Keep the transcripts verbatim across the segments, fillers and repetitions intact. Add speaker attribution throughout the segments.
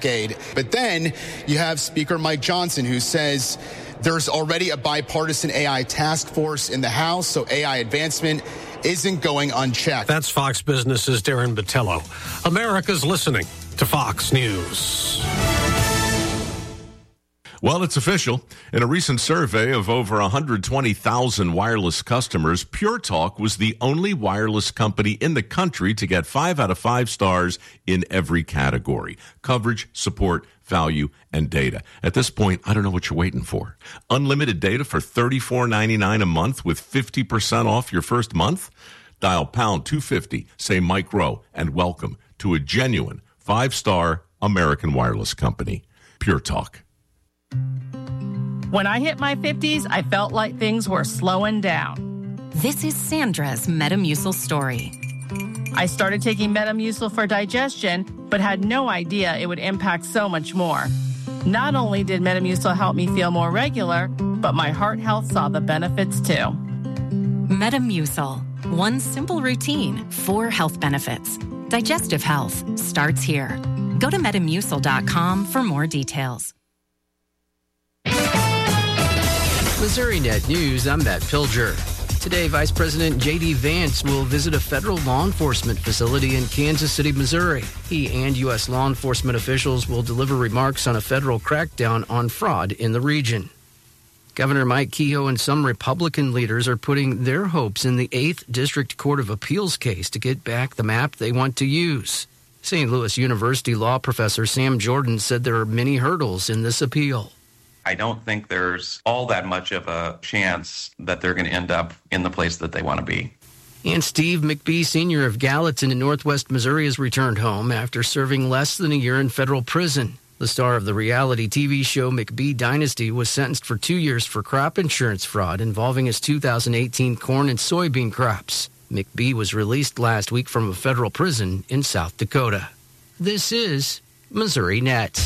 Speaker 1: decade. But then you have Speaker Mike Johnson, who says there's already a bipartisan A I task force in the House, so A I advancement isn't going unchecked.
Speaker 2: That's Fox Business's Darren Botello. America's listening to Fox News.
Speaker 3: Well, it's official. In a recent survey of over one hundred twenty thousand wireless customers, Pure Talk was the only wireless company in the country to get five out of five stars in every category: coverage, support, value, and data. At this point, I don't know what you're waiting for. Unlimited data for thirty-four ninety-nine a month with fifty percent off your first month? Dial pound two fifty, say Mike Rowe, and welcome to a genuine five-star American wireless company. Pure Talk.
Speaker 4: When I hit my fifties, I felt like things were slowing down.
Speaker 5: This is Sandra's Metamucil story.
Speaker 4: I started taking Metamucil for digestion, but had no idea it would impact so much more. Not only did Metamucil help me feel more regular, but my heart health saw the benefits too.
Speaker 5: Metamucil. One simple routine, four health benefits. Digestive health starts here. Go to metamucil dot com for more details.
Speaker 6: Missouri Net News, I'm Matt Pilger. Today, Vice President J D. Vance will visit a federal law enforcement facility in Kansas City, Missouri. He and U S law enforcement officials will deliver remarks on a federal crackdown on fraud in the region. Governor Mike Kehoe and some Republican leaders are putting their hopes in the eighth District Court of Appeals case to get back the map they want to use. Saint Louis University law professor Sam Jordan said there are many hurdles in this appeal.
Speaker 7: I don't think there's all that much of a chance that they're going to end up in the place that they want to be.
Speaker 6: And Steve McBee, Senior of Gallatin in Northwest Missouri, has returned home after serving less than a year in federal prison. The star of the reality T V show McBee Dynasty was sentenced for two years for crop insurance fraud involving his two thousand eighteen corn and soybean crops. McBee was released last week from a federal prison in South Dakota. This is Missouri Net.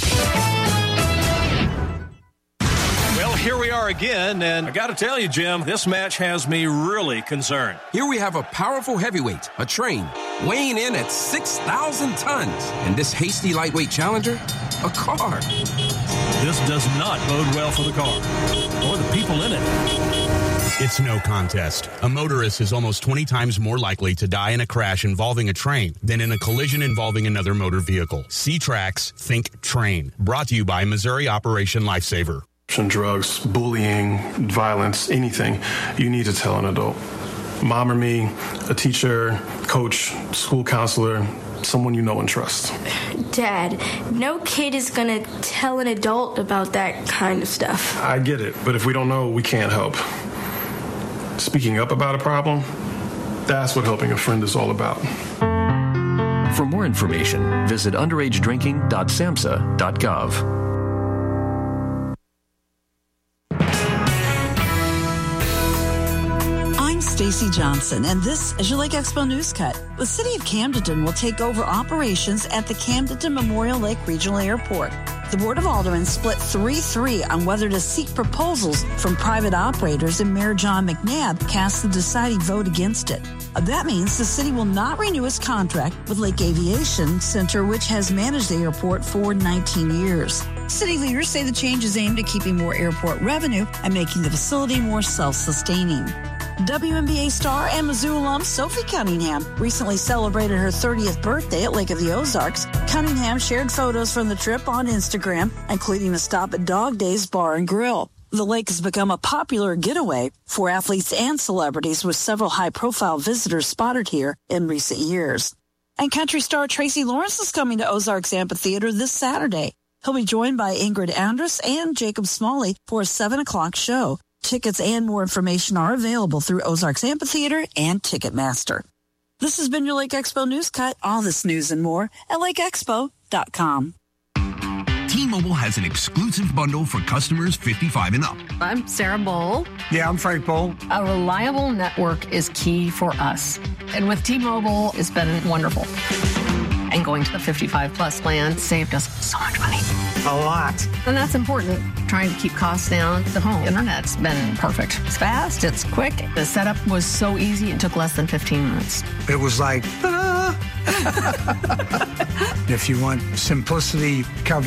Speaker 2: Here we are again, and I got to tell you, Jim, this match has me really concerned.
Speaker 8: Here we have a powerful heavyweight, a train, weighing in at six thousand tons. And this hasty lightweight challenger, a car.
Speaker 2: This does not bode well for the car or the people in it.
Speaker 9: It's no contest. A motorist is almost twenty times more likely to die in a crash involving a train than in a collision involving another motor vehicle. C-Trax, think train. Brought to you by Missouri Operation Lifesaver.
Speaker 10: Drugs, bullying, violence, anything, you need to tell an adult. Mom or me, a teacher, coach, school counselor, someone you know and trust.
Speaker 11: Dad, no kid is going to tell an adult about that kind of stuff.
Speaker 10: I get it, but if we don't know, we can't help. Speaking up about a problem, that's what helping a friend is all about.
Speaker 12: For more information, visit underage drinking dot samhsa dot gov.
Speaker 13: Stacey Johnson, and this is your Lake Expo News Cut. The city of Camden will take over operations at the Camden Memorial Lake Regional Airport. The Board of Aldermen split three three on whether to seek proposals from private operators, and Mayor John McNabb cast the deciding vote against it. That means the city will not renew its contract with Lake Aviation Center, which has managed the airport for nineteen years. City leaders say the change is aimed at keeping more airport revenue and making the facility more self-sustaining. W N B A star and Mizzou alum Sophie Cunningham recently celebrated her thirtieth birthday at Lake of the Ozarks. Cunningham shared photos from the trip on Instagram, including a stop at Dog Days Bar and Grill. The lake has become a popular getaway for athletes and celebrities, with several high-profile visitors spotted here in recent years. And country star Tracy Lawrence is coming to Ozarks Amphitheater this Saturday. He'll be joined by Ingrid Andress and Jacob Smalley for a seven o'clock show. Tickets and more information are available through Ozarks Amphitheater and Ticketmaster. This has been your Lake Expo News Cut. All this news and more at lake expo dot com.
Speaker 14: T-Mobile has an exclusive bundle for customers fifty-five and up.
Speaker 15: I'm Sarah Bowl.
Speaker 16: Yeah, I'm Frank Bowl.
Speaker 15: A reliable network is key for us. And with T-Mobile, it's been wonderful. And going to the fifty-five plus plan saved us so much money.
Speaker 16: A lot.
Speaker 15: And that's important. Trying to keep costs down. The home internet's been perfect. It's fast. It's quick. The setup was so easy. It took less than fifteen minutes.
Speaker 16: It was like, ah. If you want simplicity, cover